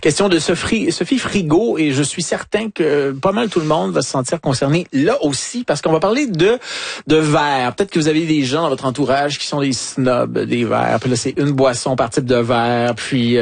Question de Sophie Frigo, et je suis certain que pas mal tout le monde va se sentir concerné là aussi, parce qu'on va parler de verre. Peut-être que vous avez des gens dans votre entourage qui sont des snobs des verres. Puis là, c'est une boisson par type de verre, puis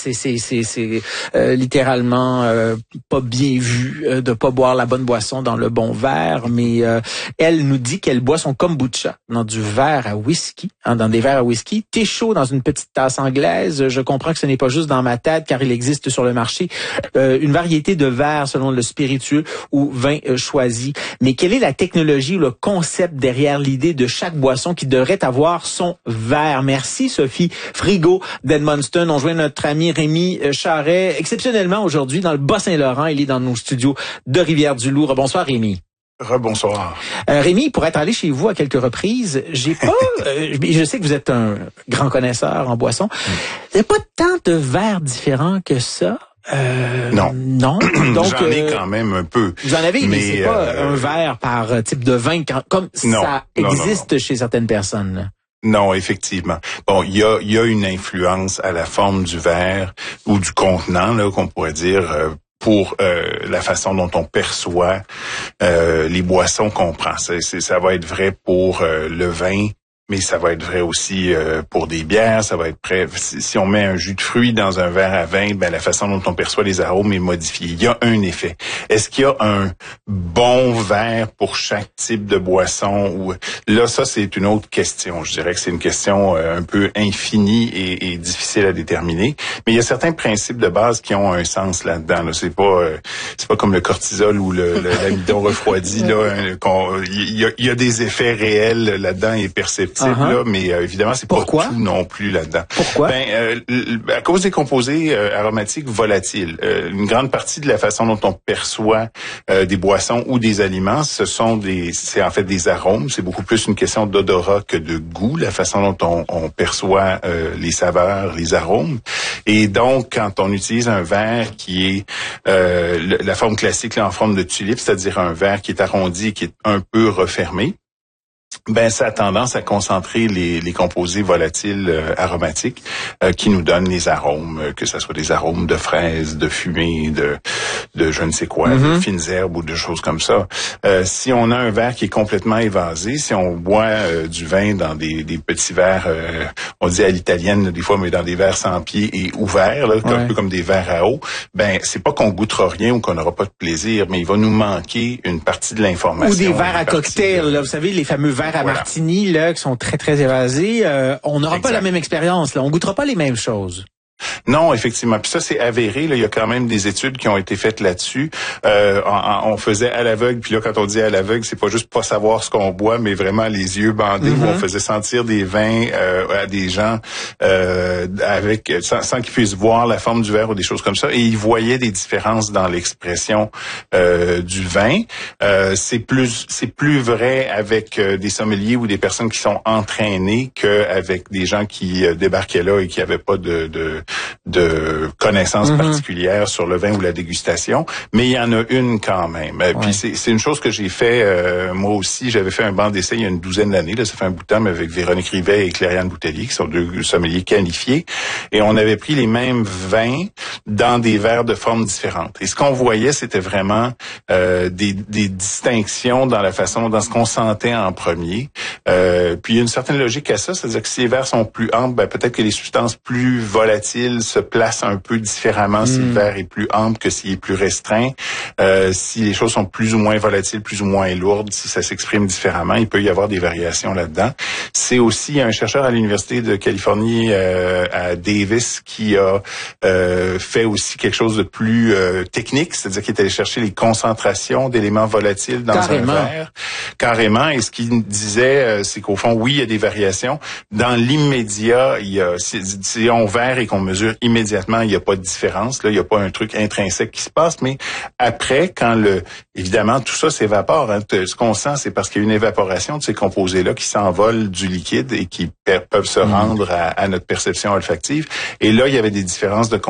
c'est littéralement pas bien vu de pas boire la bonne boisson dans le bon verre. Mais elle nous dit qu'elle boit son kombucha dans du verre à whisky, dans des verres à whisky, thé chaud dans une petite tasse anglaise. Je comprends que ce n'est pas juste dans ma tête, car il existe sur le marché une variété de verres selon le spiritueux ou vin choisi. Mais quelle est la technologie ou le concept derrière l'idée de chaque boisson qui devrait avoir son verre? Merci Sophie Frigo d'Edmundston. On joint notre ami Rémi Charret, exceptionnellement aujourd'hui dans le Bas-Saint-Laurent. Il est dans nos studios de Rivière-du-Loup. Bonsoir Rémi. Rebonsoir. Rémi, pour être allé chez vous à quelques reprises, j'ai pas, je sais que vous êtes un grand connaisseur en boisson. Il n'y a pas tant de verres différents que ça. Non. Non. Donc, j'en ai quand même un peu. Vous en avez, mais c'est pas un verre par type de vin comme non, ça existe chez certaines personnes. Non, effectivement. Bon, il y a une influence à la forme du verre ou du contenant, là, qu'on pourrait dire, pour la façon dont on perçoit les boissons qu'on prend. Ça va être vrai pour le vin, mais ça va être vrai aussi pour des bières. Ça va être prêt. Si on met un jus de fruits dans un verre à vin, ben la façon dont on perçoit les arômes est modifiée. Il y a un effet. Est-ce qu'il y a un bon verre pour chaque type de boisson? Ou là, ça c'est une autre question. Je dirais que c'est une question un peu infinie et difficile à déterminer. Mais il y a certains principes de base qui ont un sens là-dedans. Là. C'est pas comme le cortisol ou l'amidon refroidi. Là, il y a des effets réels là-dedans et perceptibles. Là, mais évidemment, c'est pas tout non plus là-dedans. Pourquoi? À cause des composés aromatiques volatiles. Une grande partie de la façon dont on perçoit des boissons ou des aliments, c'est en fait des arômes. C'est beaucoup plus une question d'odorat que de goût, la façon dont on perçoit les saveurs, les arômes. Et donc, quand on utilise un verre qui est la forme classique là, en forme de tulipe, c'est-à-dire un verre qui est arrondi et qui est un peu refermé, ben ça a tendance à concentrer les composés volatiles aromatiques qui nous donnent les arômes, que ce soit des arômes de fraises, de fumée, de je ne sais quoi, de fines herbes ou de choses comme ça. Si on a un verre qui est complètement évasé, si on boit du vin dans des petits verres, on dit à l'italienne des fois, mais dans des verres sans pied et ouverts, là, un peu comme des verres à eau, ben c'est pas qu'on goûtera rien ou qu'on n'aura pas de plaisir, mais il va nous manquer une partie de l'information. Ou des verres à cocktail, là, vous savez, les fameux verres à martini, là, qui sont très, très évasés. On n'aura pas la même expérience, là. On goûtera pas les mêmes choses. Non, effectivement. Puis ça, c'est avéré. Là, il y a quand même des études qui ont été faites là-dessus. On faisait à l'aveugle. Puis là, quand on dit à l'aveugle, c'est pas juste pas savoir ce qu'on boit, mais vraiment les yeux bandés. Où on faisait sentir des vins à des gens sans qu'ils puissent voir la forme du verre ou des choses comme ça. Et ils voyaient des différences dans l'expression du vin. C'est plus vrai avec des sommeliers ou des personnes qui sont entraînées qu'avec des gens qui débarquaient là et qui avaient pas de connaissances particulières sur le vin ou la dégustation, mais il y en a une quand même. Puis c'est une chose que j'ai fait moi aussi. J'avais fait un banc d'essai il y a une douzaine d'années, là, ça fait un bout de temps, mais avec Véronique Rivet et Claire-Anne Boutellier, qui sont deux sommeliers qualifiés, et on avait pris les mêmes vins dans des verres de formes différentes. Et ce qu'on voyait, c'était vraiment des distinctions dans la façon, dans ce qu'on sentait en premier. Puis il y a une certaine logique à ça, c'est-à-dire que si les verres sont plus amples, ben, peut-être que les substances plus volatiles se place un peu différemment si le verre est plus ample que s'il est plus restreint. Si les choses sont plus ou moins volatiles, plus ou moins lourdes, si ça s'exprime différemment, il peut y avoir des variations là-dedans. C'est aussi un chercheur à l'Université de Californie à Davis qui a fait aussi quelque chose de plus technique, c'est-à-dire qu'il est allé chercher les concentrations d'éléments volatiles dans un verre. Carrément. Et ce qu'il disait, c'est qu'au fond, oui, il y a des variations. Dans l'immédiat, il y a si on verre et qu'on mesure immédiatement, il n'y a pas de différence. Là, il n'y a pas un truc intrinsèque qui se passe. Mais après, quand évidemment, tout ça s'évapore. Hein, ce qu'on sent, c'est parce qu'il y a une évaporation de ces composés-là qui s'envolent du liquide et qui peuvent se rendre à notre perception olfactive. Et là, il y avait des différences de concentration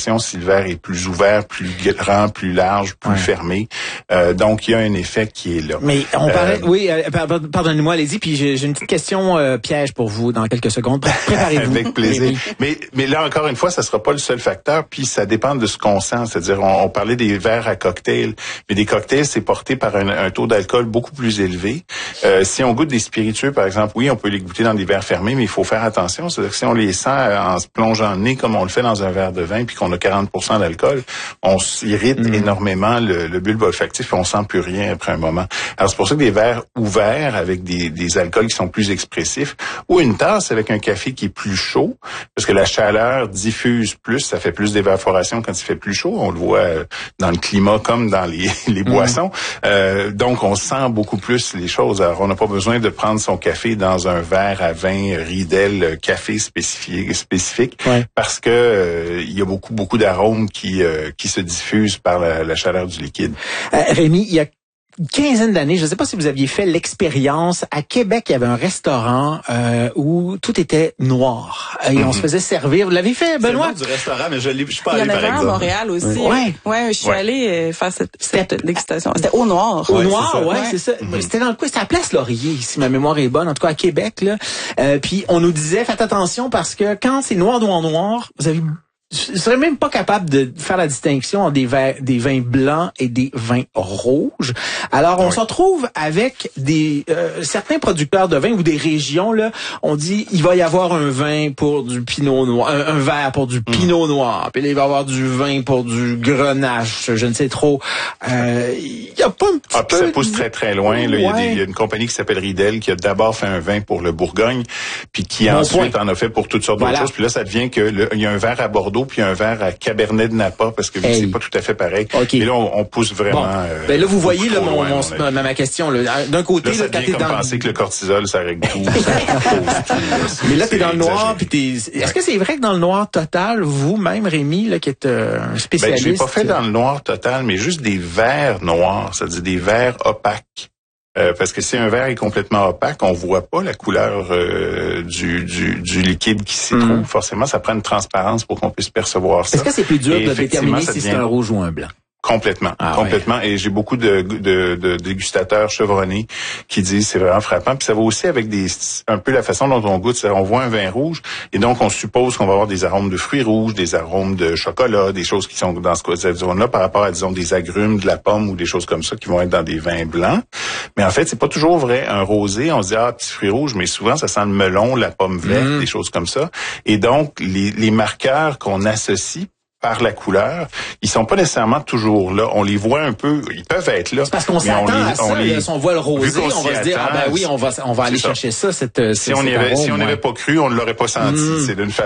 fermentation si le verre est plus ouvert, plus grand, plus large, plus fermé. Donc, il y a un effet qui est là. Mais on parlait... Oui, pardonnez-moi, allez-y, puis j'ai une petite question piège pour vous dans quelques secondes. Préparez-vous. Avec plaisir. Mais là, encore une fois, ça sera pas le seul facteur, puis ça dépend de ce qu'on sent. C'est-à-dire, on parlait des verres à cocktail, mais des cocktails, c'est porté par un taux d'alcool beaucoup plus élevé. Si on goûte des spiritueux, par exemple, oui, on peut les goûter dans des verres fermés, mais il faut faire attention. C'est-à-dire que si on les sent en se plongeant le nez, comme on le fait dans un verre de vin, puis qu'on a 40% d'alcool, on s'irrite énormément le bulbe olfactif, puis on sent plus rien après un moment. Alors, c'est pour ça que des verres ouverts avec des alcools qui sont plus expressifs, ou une tasse avec un café qui est plus chaud, parce que la chaleur diffuse plus, ça fait plus d'évaporation quand il fait plus chaud. On le voit dans le climat comme dans les boissons. Donc, on sent beaucoup plus les choses. Alors, on n'a pas besoin de prendre son café dans un verre à vin Riedel café spécifique parce que il y a beaucoup d'arômes qui se diffusent par la chaleur du liquide. Rémi, il y a une quinzaine d'années, je ne sais pas si vous aviez fait l'expérience, à Québec, il y avait un restaurant où tout était noir et on se faisait servir. Vous l'avez fait, Benoît? C'est le nom du restaurant, mais je suis pas allé, par exemple. Il y en avait un à Montréal aussi. Ouais, je suis allée faire cette dégustation. C'était au noir. Au noir, c'est ça. C'était dans le coin, c'était à Place Laurier, si ma mémoire est bonne, en tout cas à Québec, là. Puis on nous disait, faites attention parce que quand c'est noir, vous avez... Je serais même pas capable de faire la distinction entre des vins blancs et des vins rouges. Alors, on se retrouve avec certains producteurs de vins ou des régions, là, on dit, il va y avoir un vin pour du pinot noir, un verre pour du pinot noir, puis là, il va y avoir du vin pour du grenache, je ne sais trop. Il y a pas un petit peu... Ça pousse très, très loin. Là, il y a une compagnie qui s'appelle Riedel qui a d'abord fait un vin pour le Bourgogne, puis qui ensuite en a fait pour toutes sortes d'autres choses. Puis là, ça devient que il y a un verre à Bordeaux puis un verre à Cabernet de Napa, parce que c'est pas tout à fait pareil. Et là, on pousse vraiment... Là, vous voyez là, ma question. D'un côté, là, ça devient comme penser que le cortisol, ça règle tout. Mais là, t'es dans le noir, puis Est-ce que c'est vrai que dans le noir total, vous-même, Rémi, là, qui êtes un spécialiste... je l'ai pas fait dans le noir total, mais juste des verres noirs, c'est-à-dire des verres opaques. Parce que si un verre est complètement opaque, on voit pas la couleur du liquide qui s'y trouve. Forcément, ça prend une transparence pour qu'on puisse percevoir ça. Est-ce que c'est plus dur de déterminer si c'est un rouge ou un blanc? Complètement. Ouais. Et j'ai beaucoup de dégustateurs chevronnés qui disent c'est vraiment frappant. Puis ça va aussi avec un peu la façon dont on goûte. On voit un vin rouge et donc on suppose qu'on va avoir des arômes de fruits rouges, des arômes de chocolat, des choses qui sont dans ce zone-là par rapport à, disons, des agrumes, de la pomme ou des choses comme ça qui vont être dans des vins blancs. Mais en fait, c'est pas toujours vrai. Un rosé, on se dit petit fruit rouge, mais souvent ça sent le melon, la pomme verte, des choses comme ça. Et donc les marqueurs qu'on associe par la couleur, ils sont pas nécessairement toujours là. On les voit un peu, ils peuvent être là. C'est parce qu'on s'attend à ça. Si on voit le rosé, on va se dire on va aller chercher ça. Si on n'avait pas cru, on ne l'aurait pas senti. C'est d'une façon